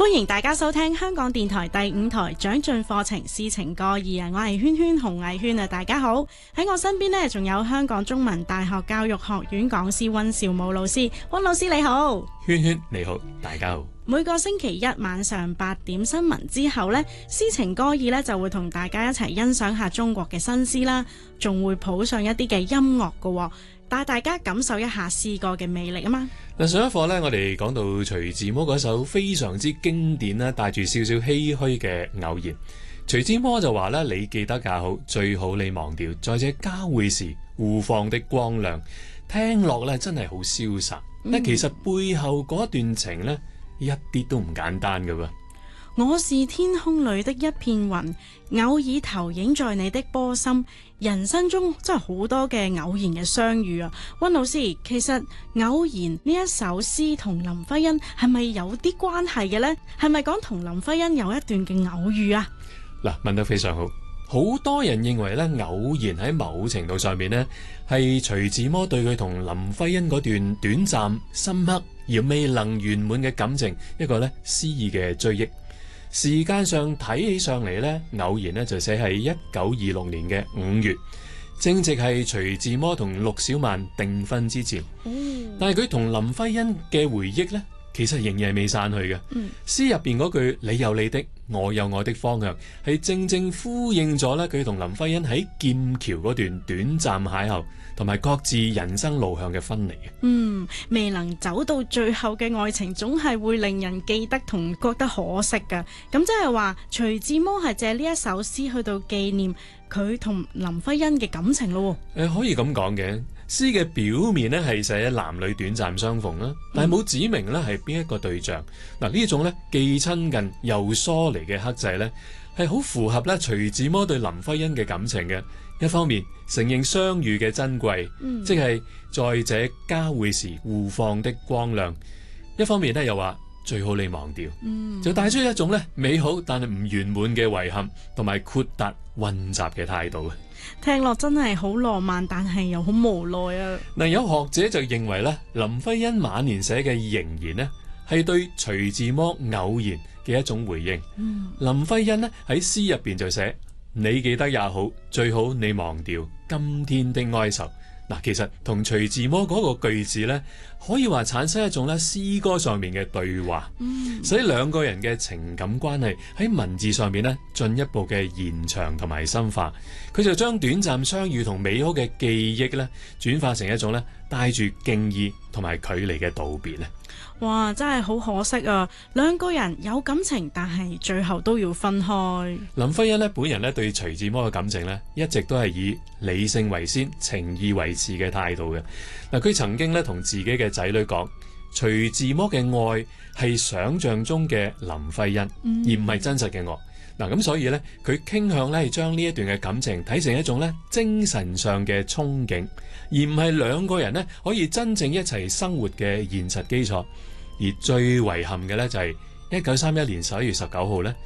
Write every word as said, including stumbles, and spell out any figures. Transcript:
歡迎大家收聽香港電台第五台長進課程詩情歌意啊！我係圈圈洪藝圈啊！大家好，喺我身邊呢，仲有香港中文大學教育學院講師溫兆武老師。溫老師你好。 圈圈你好，大家好。 每個星期一晚上八點新聞之後呢，詩情歌意呢就會同大家一齊欣賞下中國嘅新詩啦，仲會譜上一啲嘅音樂㗎，帶大家感受一下詩歌嘅魅力啊嘛。 嗱，上一課呢，我哋講到徐志摩嗰首非常之經典啦，帶住少少唏噓嘅偶然。徐志摩就話咧：你記得也好，最好你忘掉，在這交匯時互放的光亮。聽落咧真係好瀟灑，但、嗯、其實背後嗰段情呢，一啲都唔簡單噶噃。 我是天空裏的一片雲，偶爾投影在你的波心。人生中真係好多嘅偶然嘅相遇啊！溫老師，其實偶然呢一首詩同林徽因係咪有啲關係嘅呢？係咪講同林徽因有一段嘅偶遇啊？ 嗱，問得非常好。好多人認為咧，偶然喺某程度上面呢，係徐志摩對佢同林徽因嗰段短暫、深刻而未能圓滿嘅感情一個咧詩意嘅追憶。時間上睇起上嚟呢，偶然呢就寫喺一九二六年嘅五月，正值係徐志摩同陸小曼訂婚之前。嗯、但係佢同林徽因嘅回憶呢，其實仍然係未散去嘅。嗯、詩入邊嗰句你有你的，我有我的方向，係正正呼應咗咧佢同林徽因喺劍橋嗰段短暫邂逅，同埋各自人生路向嘅分離嘅。嗯， 未能走到最後嘅愛情，總係會令人記得同覺得可惜噶。咁即係話，徐志摩係借呢一首詩去到紀念佢同林徽因嘅感情咯。 誒、呃，可以咁講嘅。詩嘅表面咧係寫男女短暫相逢啦，但係冇指明咧係邊一個對象。嗱、嗯，呢種咧既親近又疏離嘅克制咧，係好符合咧徐志摩對林徽因嘅感情嘅。一方面承認相遇嘅珍貴，嗯、即係在這交匯時互放的光亮；一方面咧又話最好你忘掉，嗯、就帶出一種咧美好但係唔圓滿嘅遺憾，同埋豁達混雜嘅態度。 聽落真係好浪漫，但係又好無奈啊！ 嗱，有學者就認為咧，林徽因晚年寫嘅仍然呢係對徐志摩偶然嘅一種回應。嗯、林徽因呢喺詩入邊就寫：你記得也好，最好你忘掉今天的哀愁。嗱，其實同徐志摩嗰個句子咧，可以話產生一種咧詩歌上面嘅對話，嗯、使兩個人嘅情感關係喺文字上面咧進一步嘅延長同埋深化。佢就將短暫相遇同美好嘅記憶咧，轉化成一種咧帶住敬意同埋距離嘅道別咧。 哇，真係好可惜啊！兩個人有感情，但係最後都要分開。 林徽因咧本人咧對徐志摩嘅感情咧，一直都係以理性為先、情義為次嘅態度嘅。嗱，佢曾經咧同自己嘅仔女講，徐志摩嘅愛係想象中嘅林徽因，嗯、而唔係真實嘅我。嗱，咁所以咧，佢傾向咧係將呢一段嘅感情睇成一種咧精神上嘅憧憬，而唔係兩個人咧可以真正一齊生活嘅現實基礎。而最遺憾嘅咧就係一九三一年十一月十九號咧，